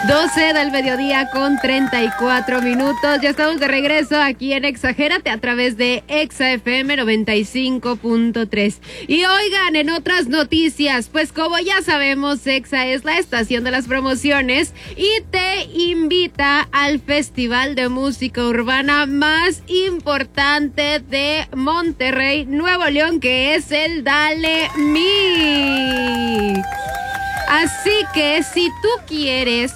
12 del mediodía con 34 minutos. Ya estamos de regreso aquí en Exagérate a través de Exa FM 95.3. Y oigan, en otras noticias, pues como ya sabemos, Exa es la estación de las promociones y te invita al festival de música urbana más importante de Monterrey, Nuevo León, que es el Dale Mix. Así que si tú quieres